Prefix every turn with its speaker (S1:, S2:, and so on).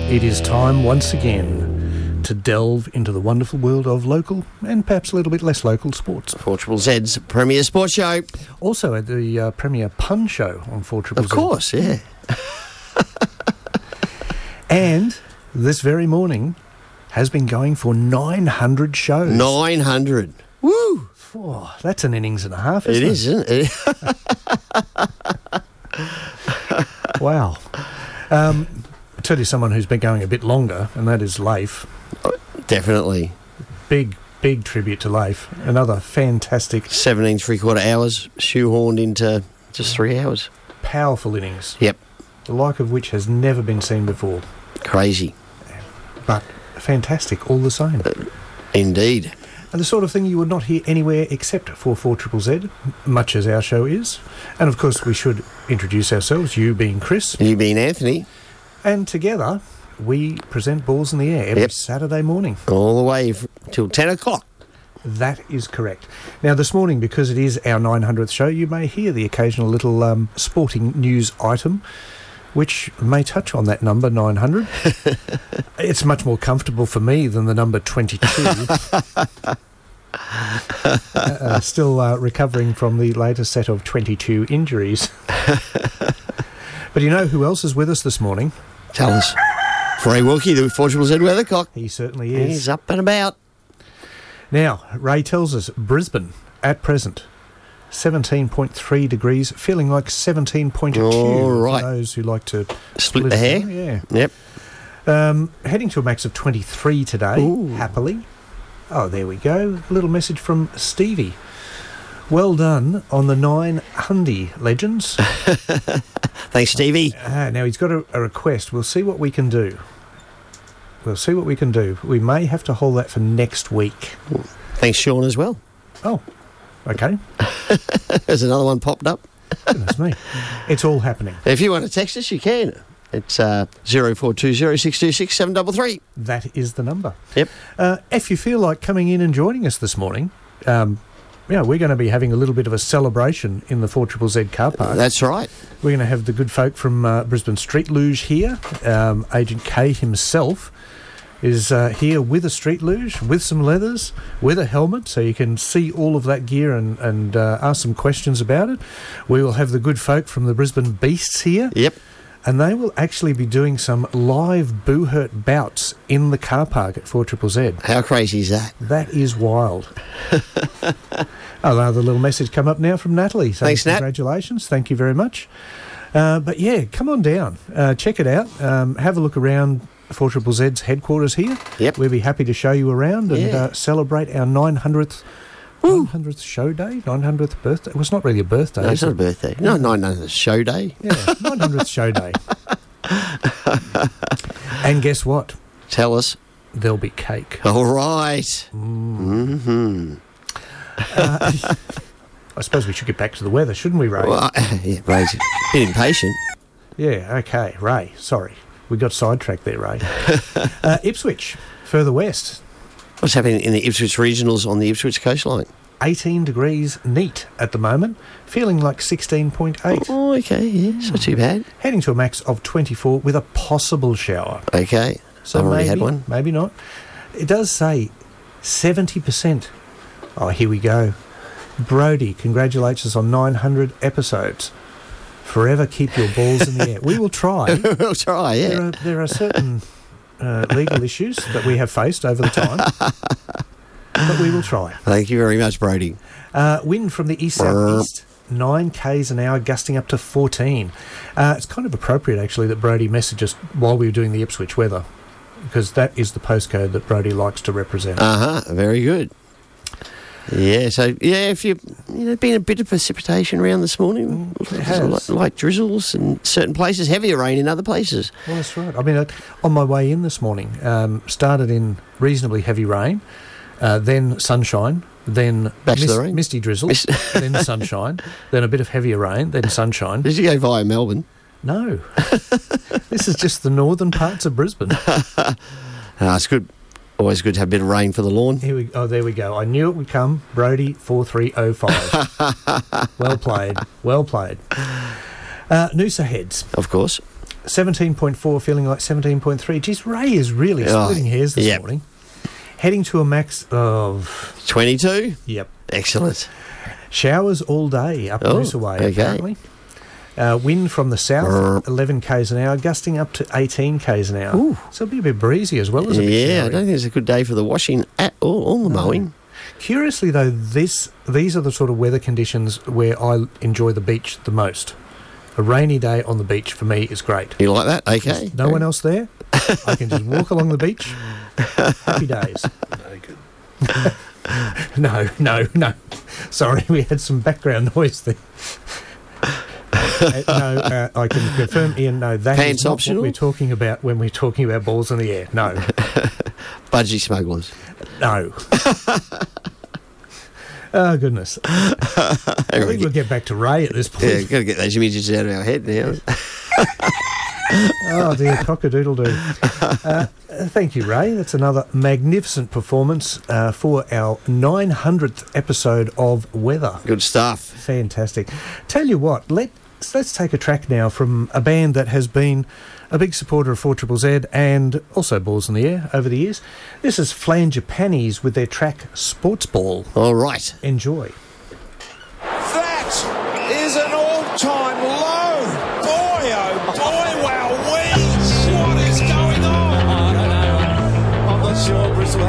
S1: It is time once again to delve into the wonderful world of local and perhaps a little bit less local sports.
S2: 4ZZ's Premier Sports Show.
S1: Also at the Premier Pun Show on 4ZZZ.
S2: Of course, yeah.
S1: And this very morning has been going for 900 shows.
S2: 900. Woo!
S1: Oh, that's an innings and a half, isn't it?
S2: It is, isn't it?
S1: Wow. I'll tell you someone who's been going a bit longer, and that is Leif.
S2: Definitely.
S1: Big tribute to Leif. Another fantastic...
S2: 17 3/4 hours, shoehorned into just 3 hours.
S1: Powerful innings.
S2: Yep.
S1: The like of which has never been seen before.
S2: Crazy.
S1: But fantastic all the same.
S2: Indeed.
S1: And the sort of thing you would not hear anywhere except for 4ZZZ, much as our show is. And of course we should introduce ourselves, you being Chris.
S2: You being Anthony.
S1: And together we present Balls in the Air every Saturday morning.
S2: All the way till 10 o'clock.
S1: That is correct. Now this morning, because it is our 900th show, you may hear the occasional little sporting news item which may touch on that number, 900. It's much more comfortable for me than the number 22. Still recovering from the latest set of 22 injuries. But you know who else is with us this morning?
S2: Tell us. Ray Wilkie, the 4ZZZ Weathercock.
S1: He certainly is.
S2: He's up and about.
S1: Now, Ray tells us Brisbane, at present, 17.3 degrees, feeling like 17.2
S2: All right.
S1: for those who like to
S2: Split the hair.
S1: Yeah.
S2: Yep.
S1: Heading to a max of 23 today, happily. Oh, there we go. A little message from Stevie. Well done on the 900 legends.
S2: Thanks, Stevie.
S1: Now, he's got a request. We'll see what we can do. We may have to hold that for next week.
S2: Thanks, Sean, as well.
S1: Oh, okay.
S2: There's another one popped up.
S1: Goodness me. It's all happening.
S2: If you want to text us, you can. It's 0420 626 733.
S1: That is the number.
S2: Yep.
S1: If you feel like coming in and joining us this morning, we're going to be having a little bit of a celebration in the 4ZZZ car park.
S2: That's right.
S1: We're going to have the good folk from Brisbane Street Luge here. Agent K himself is here with a street luge, with some leathers, with a helmet, so you can see all of that gear and ask some questions about it. We will have the good folk from the Brisbane Beasts here.
S2: Yep.
S1: And they will actually be doing some live boo-hurt bouts in the car park at 4ZZZ.
S2: How crazy is that?
S1: That is wild. Another little message come up now from Natalie. So
S2: thanks, Nat.
S1: Congratulations. Thank you very much. But yeah, come on down. Check it out. Have a look around 4ZZZ's headquarters here.
S2: Yep.
S1: We'll be happy to show you around and celebrate our 900th show day, 900th birthday. Well, it's not really a birthday.
S2: No, it's not a birthday. No, 900th show day.
S1: Yeah, 900th show day. And guess what?
S2: Tell us.
S1: There'll be cake.
S2: All right.
S1: Mm-hmm. I suppose we should get back to the weather, shouldn't we, Ray?
S2: Well, yeah, Ray's a bit impatient.
S1: Yeah, okay. Ray, sorry. We got sidetracked there, Ray. Ipswich, further west.
S2: What's happening in the Ipswich regionals on the Ipswich coastline?
S1: 18 degrees neat at the moment, feeling like 16.8.
S2: Oh, okay, yeah, it's not too bad.
S1: Heading to a max of 24 with a possible shower.
S2: Okay,
S1: so
S2: I've already had one.
S1: Maybe not. It does say 70%. Oh, here we go. Brody congratulates us on 900 episodes. Forever keep your balls in the air. We will try.
S2: We'll try, yeah.
S1: There are certain legal issues that we have faced over the time, but we will try.
S2: Thank you very much, Brody.
S1: Wind from the east-southeast, 9 k's an hour, gusting up to 14. It's kind of appropriate, actually, that Brody messaged us while we were doing the Ipswich weather, because that is the postcode that Brody likes to represent.
S2: Very good. Yeah, so, if you've been a bit of precipitation around this morning,
S1: it has.
S2: Light drizzles in certain places, heavier rain in other places.
S1: Well, that's right. I mean, on my way in this morning, started in reasonably heavy rain, then sunshine, then misty drizzles, then sunshine, then a bit of heavier rain, then sunshine.
S2: Did you go via Melbourne?
S1: No. This is just the northern parts of Brisbane.
S2: It's good. Always good to have a bit of rain for the lawn.
S1: There we go. I knew it would come. Brody 4305. Well played. Well played. Noosa Heads.
S2: Of course.
S1: 17.4, feeling like 17.3. Geez, Ray is really splitting hairs this morning. Heading to a max of
S2: 22.
S1: Yep.
S2: Excellent.
S1: Showers all day up Noosaway, apparently. Wind from the south, 11 k's an hour, gusting up to 18 k's an hour.
S2: Ooh.
S1: So it'll be a bit breezy as well as a bit showery.
S2: I don't think it's a good day for the washing at all, the mowing.
S1: Curiously, though, these are the sort of weather conditions where I enjoy the beach the most. A rainy day on the beach for me is great.
S2: You like that? Okay.
S1: There's no one else there. I can just walk along the beach. Happy days. No. Sorry, we had some background noise there. I can confirm, Ian, no, that
S2: Pants
S1: is not
S2: optional?
S1: what we're talking about when we're talking about balls in the air. No.
S2: Budgie smugglers.
S1: No. Oh, goodness. I think we'll get back to Ray at this point.
S2: Yeah, got to get those images out of our head now.
S1: Oh, dear, cock-a-doodle-doo. Thank you, Ray. That's another magnificent performance for our 900th episode of Weather.
S2: Good stuff.
S1: Fantastic. Tell you what, let's take a track now from a band that has been a big supporter of 4ZZZ and also Balls in the Air over the years. This is Flanger Pannies with their track Sports Ball.
S2: All right.
S1: Enjoy.
S3: That is an all-time low.